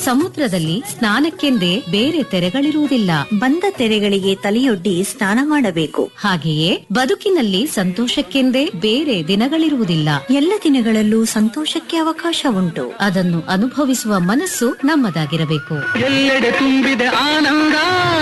ಸಮುದ್ರದಲ್ಲಿ ಸ್ನಾನಕ್ಕೆಂದೇ ಬೇರೆ ತೆರೆಗಳಿರುವುದಿಲ್ಲ. ಬಂದ ತೆರೆಗಳಿಗೆ ತಲೆಯೊಡ್ಡಿ ಸ್ನಾನ ಮಾಡಬೇಕು. ಹಾಗೆಯೇ ಬದುಕಿನಲ್ಲಿ ಸಂತೋಷಕ್ಕೆಂದೇ ಬೇರೆ ದಿನಗಳಿರುವುದಿಲ್ಲ. ಎಲ್ಲ ದಿನಗಳಲ್ಲೂ ಸಂತೋಷಕ್ಕೆ ಅವಕಾಶ ಉಂಟು. ಅದನ್ನು ಅನುಭವಿಸುವ ಮನಸ್ಸು ನಮ್ಮದಾಗಿರಬೇಕು. ಎಲ್ಲೆಡೆ ತುಂಬಿದೆ ಆನಂದ.